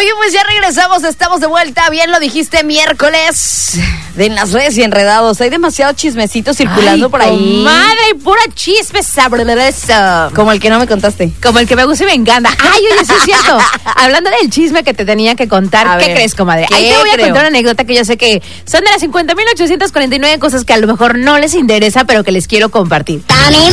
Oye, pues ya regresamos, estamos de vuelta. Bien lo dijiste, miércoles de En las Redes y Enredados. Hay demasiado chismecito circulando por ahí. Madre, pura chisme sabroso. Como el que no me contaste. Como el que me gusta y me encanta. Ay, oye, sí es cierto. Hablando del chisme que te tenía que contar, ¿qué crees, comadre? Ahí te voy a contar una anécdota que yo sé que son de las 50,849 cosas que a lo mejor no les interesa, pero que les quiero compartir.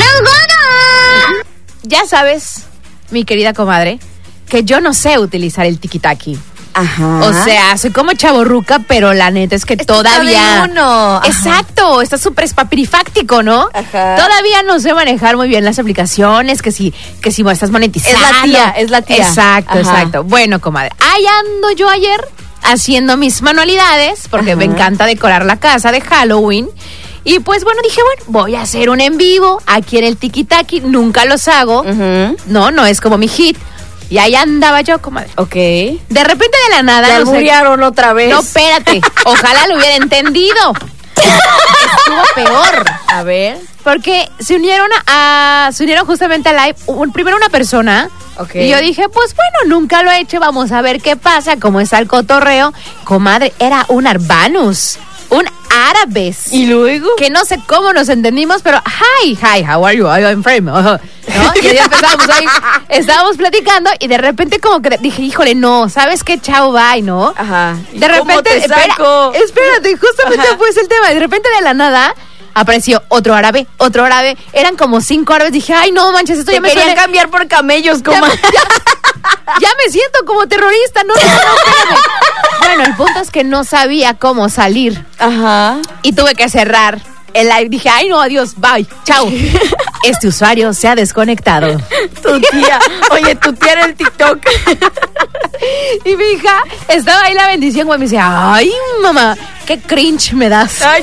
Ya sabes, mi querida comadre, que yo no sé utilizar el tiki-taki. Ajá. O sea, soy como chavorruca, pero la neta es que todavía... Exacto, está súper espapirifáctico, ¿no? Ajá. Todavía no sé manejar muy bien las aplicaciones, que si estás monetizando. Es la tía. Exacto, exacto. Bueno, comadre, ahí ando yo ayer haciendo mis manualidades, porque me encanta decorar la casa de Halloween. Y pues bueno, dije, voy a hacer un en vivo aquí en el tiki-taki. Nunca los hago. No es como mi hit. Y ahí andaba yo, comadre. Ok. De repente de la nada... ¿Te alburearon otra vez? No, espérate. Ojalá lo hubiera entendido. Estuvo peor. A ver. Porque se unieron justamente al live. Primero una persona. Okay. Y yo dije, pues bueno, nunca lo he hecho. Vamos a ver qué pasa, cómo está el cotorreo. Comadre, era un Arbanus. Un árabes. ¿Y luego? Que no sé cómo nos entendimos, pero hi, how are you? I'm fine. ¿No? Y ahí empezamos ahí, estábamos platicando y de repente como que dije, híjole, no, ¿sabes qué? Chao, bye, ¿no? Ajá. De repente, espérate, justamente fue ese el tema. De repente de la nada apareció otro árabe. Eran como 5 árabes. Dije, ay, no manches, esto ya me querían cambiar por camellos, ya me siento como terrorista, no, espérame. Bueno, el punto es que no sabía cómo salir. Ajá. Y tuve que cerrar el live. Dije, ay, no, adiós, bye, chao. Este usuario se ha desconectado. Tu tía. Oye, tu tía era el TikTok. Y mi hija estaba ahí la bendición, güey. Me decía, ay, mamá, qué cringe me das. Ay,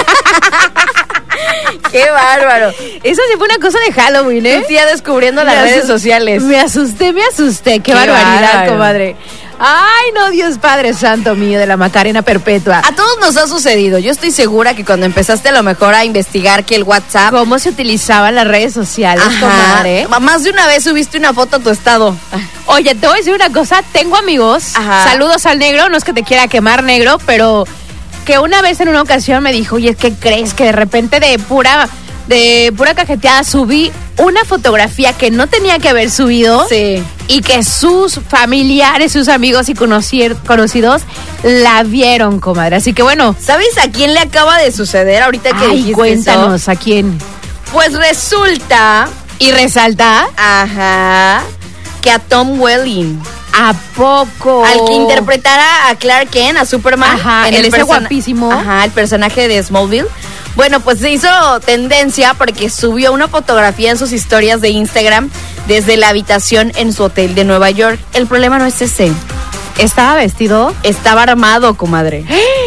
qué bárbaro. Eso sí fue una cosa de Halloween, ¿eh? Tu tía descubriendo las redes sociales. Me asusté. Qué barbaridad, bárbaro, comadre. Ay, no, Dios Padre Santo mío, de la Macarena Perpetua. A todos nos ha sucedido. Yo estoy segura que cuando empezaste a lo mejor a investigar que el WhatsApp... ¿Cómo se utilizaban las redes sociales, comadre? Más de una vez subiste una foto a tu estado. Oye, te voy a decir una cosa. Tengo amigos. Saludos al negro. No es que te quiera quemar, negro, pero que una vez en una ocasión me dijo, oye, ¿qué crees? Que de repente de pura cajeteada subí una fotografía que no tenía que haber subido. Sí. Y que sus familiares, sus amigos y conocidos la vieron, comadre. Así que bueno. ¿Sabes a quién le acaba de suceder ahorita que dijiste cuéntanos, eso? ¿A quién? Pues resulta... Y resalta... que a Tom Welling. ¿A poco? Al que interpretara a Clark Kent, a Superman. En ese guapísimo. El personaje de Smallville. Bueno, pues se hizo tendencia porque subió una fotografía en sus historias de Instagram desde la habitación en su hotel de Nueva York. El problema no es ese. ¿Estaba vestido? Estaba armado, comadre.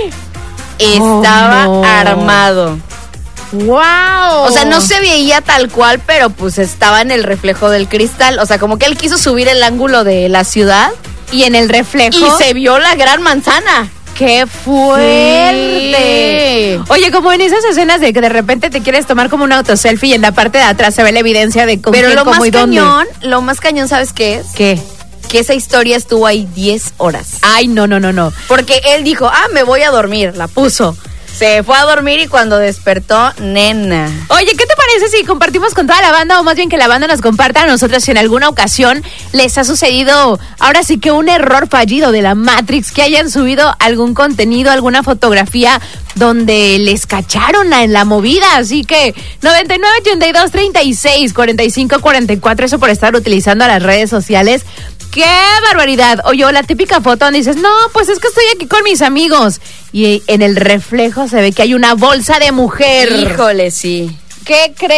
Estaba armado. ¡Wow! O sea, no se veía tal cual, pero pues estaba en el reflejo del cristal. O sea, como que él quiso subir el ángulo de la ciudad. Y en el reflejo... Y se vio la Gran Manzana. ¡Qué fuerte! Sí. Oye, como en esas escenas de que de repente te quieres tomar como un autoselfie y en la parte de atrás se ve la evidencia de con pero quién, cómo y dónde. Lo más cañón, ¿sabes qué es? ¿Qué? Que esa historia estuvo ahí 10 horas. Ay, no. Porque él dijo, me voy a dormir, la puso. Se fue a dormir y cuando despertó, nena. Oye, ¿qué te parece si compartimos con toda la banda, o más bien que la banda nos comparta a nosotros si en alguna ocasión les ha sucedido, ahora sí que un error fallido de la Matrix, que hayan subido algún contenido, alguna fotografía donde les cacharon en la movida? Así que 99 82 36 45 44, eso por estar utilizando las redes sociales. ¡Qué barbaridad! Oye, la típica foto donde dices, no, pues es que estoy aquí con mis amigos. Y en el reflejo se ve que hay una bolsa de mujer. Híjole, sí. ¿Qué crees?